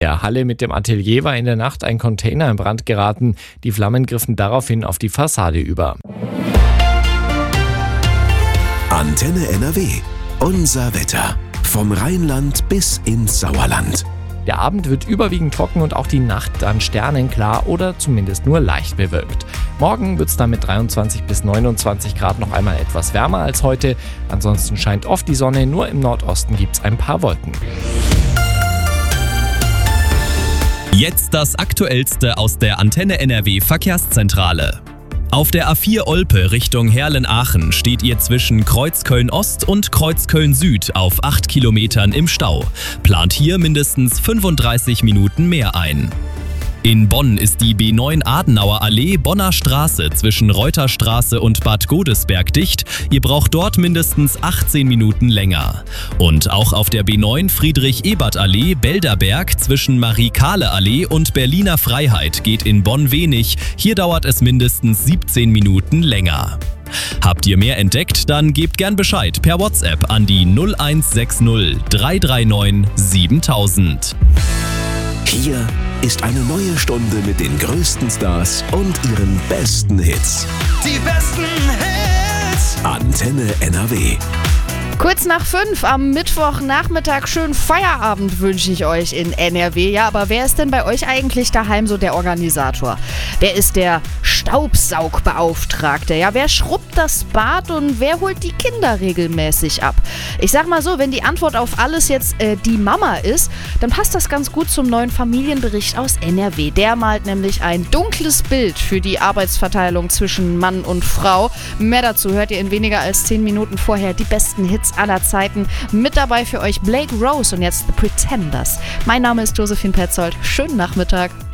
der Halle mit dem Atelier war in der Nacht ein Container in Brand geraten. Die Flammen griffen daraufhin auf die Fassade über. Antenne NRW. Unser Wetter. Vom Rheinland bis ins Sauerland. Der Abend wird überwiegend trocken und auch die Nacht dann sternenklar oder zumindest nur leicht bewölkt. Morgen wird es dann mit 23 bis 29 Grad noch einmal etwas wärmer als heute. Ansonsten scheint oft die Sonne, nur im Nordosten gibt es ein paar Wolken. Jetzt das Aktuellste aus der Antenne NRW Verkehrszentrale. Auf der A4 Olpe Richtung Herlen-Aachen steht ihr zwischen Kreuzköln-Ost und Kreuzköln-Süd auf 8 Kilometern im Stau. Plant hier mindestens 35 Minuten mehr ein. In Bonn ist die B9 Adenauer Allee Bonner Straße zwischen Reuterstraße und Bad Godesberg dicht. Ihr braucht dort mindestens 18 Minuten länger. Und auch auf der B9 Friedrich-Ebert-Allee Belderberg zwischen Marie-Kahle-Allee und Berliner Freiheit geht in Bonn wenig. Hier dauert es mindestens 17 Minuten länger. Habt ihr mehr entdeckt? Dann gebt gern Bescheid per WhatsApp an die 0160 339 7000. Hier ist eine neue Stunde mit den größten Stars und ihren besten Hits. Die besten Hits. Antenne NRW. Kurz nach 5 am Mittwochnachmittag, schönen Feierabend wünsche ich euch in NRW. Ja, aber wer ist denn bei euch eigentlich daheim so der Organisator? Wer ist der Staubsaugbeauftragte? Ja, wer schrubbt das Bad und wer holt die Kinder regelmäßig ab? Ich sag mal so, wenn die Antwort auf alles jetzt die Mama ist, dann passt das ganz gut zum neuen Familienbericht aus NRW. Der malt nämlich ein dunkles Bild für die Arbeitsverteilung zwischen Mann und Frau. Mehr dazu hört ihr in weniger als 10 Minuten vorher die besten Hits aller Zeiten. Mit dabei für euch Blake Rose und jetzt The Pretenders. Mein Name ist Josephine Petzold. Schönen Nachmittag.